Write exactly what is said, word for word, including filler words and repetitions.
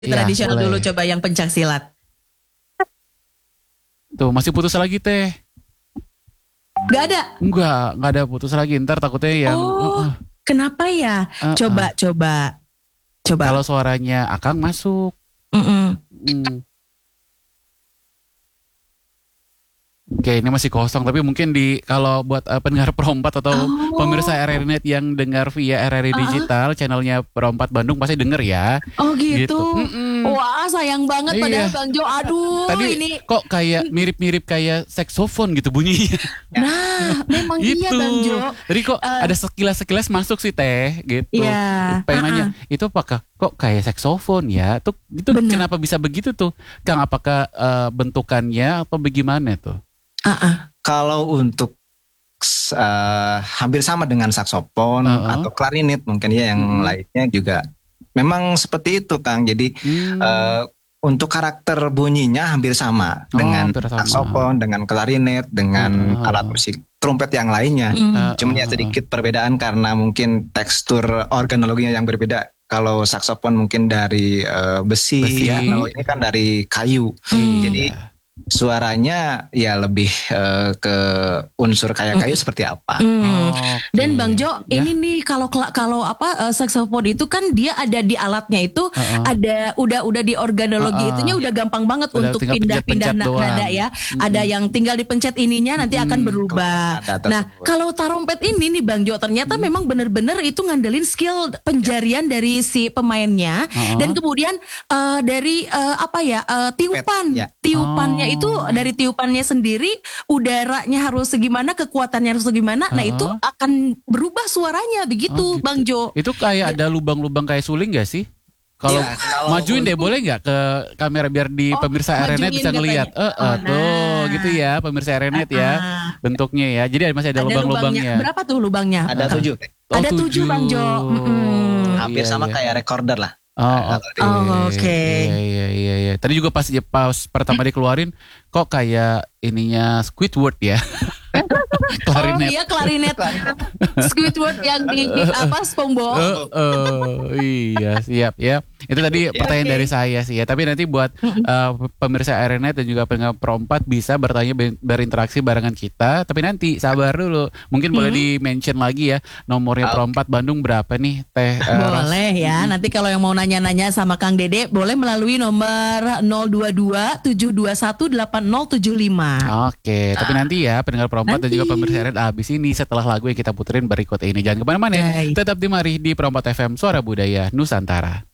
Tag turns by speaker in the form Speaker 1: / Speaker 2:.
Speaker 1: Iya,
Speaker 2: tradisional
Speaker 1: boleh.
Speaker 2: dulu coba yang pencak silat.
Speaker 1: Tuh masih putus lagi teh.
Speaker 2: Gak ada.
Speaker 1: Enggak, enggak ada putus lagi. Ntar takutnya yang
Speaker 2: Oh,
Speaker 1: uh, uh,
Speaker 2: kenapa ya?
Speaker 1: uh, uh.
Speaker 2: Coba, coba, coba.
Speaker 1: Kalau suaranya Akang masuk.
Speaker 2: Mm-mm.
Speaker 1: Hmm. Oke, ini masih kosong, tapi mungkin di kalau buat uh, pendengar Perompat atau
Speaker 2: Oh.
Speaker 1: pemirsa R R I Net yang dengar via R R I
Speaker 2: Uh-uh.
Speaker 1: Digital, channelnya Perompat Bandung pasti denger ya.
Speaker 2: Oh gitu.
Speaker 1: Mm-mm.
Speaker 2: Wah sayang banget
Speaker 1: Iya.
Speaker 2: padahal Bang Jo. Aduh
Speaker 1: Tadi
Speaker 2: ini.
Speaker 1: kok kayak mirip-mirip kayak saksofon gitu bunyinya.
Speaker 2: Nah memang iya
Speaker 1: Gitu.
Speaker 2: Bang Jo.
Speaker 1: Jadi kok
Speaker 2: Eh.
Speaker 1: ada sekilas-sekilas masuk sih teh gitu.
Speaker 2: Iya.
Speaker 1: Pengen
Speaker 2: Uh-uh.
Speaker 1: nanya, itu apakah kok kayak saksofon ya? Tuh itu
Speaker 2: Bener.
Speaker 1: kenapa bisa begitu tuh? Kang, apakah eh, bentukannya atau bagaimana tuh?
Speaker 2: Uh-uh.
Speaker 3: Kalau untuk uh, hampir sama dengan saksofon
Speaker 1: Uh-uh.
Speaker 3: atau klarinet mungkin ya yang
Speaker 1: Hmm.
Speaker 3: lainnya juga memang seperti itu Kang. Jadi
Speaker 1: Hmm.
Speaker 3: uh, untuk karakter bunyinya hampir sama
Speaker 1: Oh,
Speaker 3: dengan
Speaker 1: hampir sama.
Speaker 3: saksofon, dengan klarinet, dengan
Speaker 1: Uh-uh.
Speaker 3: alat musik trompet yang lainnya.
Speaker 2: Mm.
Speaker 1: Uh,
Speaker 3: Cuman ya
Speaker 1: uh, uh.
Speaker 3: sedikit perbedaan karena mungkin tekstur organologinya yang berbeda. Kalau saksofon mungkin dari uh, besi,
Speaker 1: Besi.
Speaker 3: ya, kalau ini kan dari kayu.
Speaker 2: Hmm.
Speaker 3: Jadi suaranya ya lebih eh, ke unsur kayak kayu seperti apa.
Speaker 2: Hmm.
Speaker 1: Oke.
Speaker 2: Dan Bang Jo,
Speaker 1: Ya.
Speaker 2: ini nih kalau kalau apa eh, saksofon itu kan dia ada di alatnya itu
Speaker 1: Uh-uh.
Speaker 2: ada udah udah di organologi
Speaker 1: Uh-uh.
Speaker 2: itunya udah gampang banget
Speaker 1: Udah
Speaker 2: untuk
Speaker 1: tinggal
Speaker 2: pindah-pindah
Speaker 1: pencet-pencet
Speaker 2: na-
Speaker 1: doang.
Speaker 2: nada ya.
Speaker 1: Mm-mm.
Speaker 2: Ada yang tinggal dipencet ininya nanti akan
Speaker 1: Mm-mm.
Speaker 2: berubah.
Speaker 3: Ada
Speaker 2: Nah,
Speaker 3: tersebut.
Speaker 2: kalau tarompet ini nih Bang Jo ternyata
Speaker 1: Hmm.
Speaker 2: memang bener-bener itu ngandelin skill penjarian dari si pemainnya
Speaker 1: Uh-uh.
Speaker 2: dan kemudian eh, dari eh, apa ya eh, tiupan.
Speaker 3: Ya.
Speaker 2: Tiupannya
Speaker 1: Oh.
Speaker 2: itu dari tiupannya sendiri udaranya harus segimana, kekuatannya harus segimana. Nah,
Speaker 1: Uh-uh.
Speaker 2: itu akan berubah suaranya begitu
Speaker 1: Oh, gitu.
Speaker 2: Bang Jo.
Speaker 1: Itu kayak ada lubang-lubang kayak suling gak sih? Kalau
Speaker 3: Ya, kalau
Speaker 1: majuin deh
Speaker 3: untuk-
Speaker 1: boleh nggak ke kamera biar di
Speaker 2: Oh,
Speaker 1: pemirsa R R I Net
Speaker 2: majuin
Speaker 1: bisa ngelihat.
Speaker 2: katanya.
Speaker 1: Eh, eh,
Speaker 2: Oh,
Speaker 1: tuh
Speaker 2: nah.
Speaker 1: gitu ya pemirsa R R I Net ya
Speaker 2: Ah,
Speaker 1: bentuknya ya. Jadi masih ada,
Speaker 2: ada
Speaker 1: lubang-lubangnya.
Speaker 2: Berapa tuh lubangnya?
Speaker 3: Ada
Speaker 2: Ah.
Speaker 3: tujuh.
Speaker 1: Oh,
Speaker 2: Ada tujuh, Bang Jo. Mm-mm.
Speaker 3: Hampir
Speaker 1: Iya,
Speaker 3: sama
Speaker 1: iya.
Speaker 3: kayak recorder lah.
Speaker 1: Oh,
Speaker 3: Kalau
Speaker 1: oke.
Speaker 3: di-
Speaker 2: Oh, oke.
Speaker 1: Iya, iya, iya, iya. Tadi juga pas pas pertama dikeluarin kok kayak ininya Squidward ya.
Speaker 2: Oh
Speaker 1: Klarinet.
Speaker 2: iya klarinet Squidward yang di, di apa SpongeBob.
Speaker 1: Eh, eh, iya, siap ya. Itu tadi pertanyaan
Speaker 2: Oke.
Speaker 1: dari saya sih ya. Tapi nanti buat eh, pemirsa R R I Net dan juga pendengar Perompat bisa bertanya ber- berinteraksi barengan kita. Tapi nanti sabar dulu. Mungkin boleh di-mention lagi ya nomornya
Speaker 3: Oke.
Speaker 1: Perompat Bandung berapa nih Teh eh, Ros?
Speaker 2: Boleh ya. Nanti kalau yang mau nanya-nanya sama Kang Dede boleh melalui nomor nol dua dua tujuh dua satu delapan nol tujuh lima.
Speaker 1: Oke, tapi nanti ya pendengar Perompat dan
Speaker 2: Nanti.
Speaker 1: juga pemirsa R R I Net abis ini setelah lagu yang kita puterin berikut ini. Jangan kemana-mana ya.
Speaker 2: Baik.
Speaker 1: Tetap di mari di Perompat F M Suara Budaya Nusantara.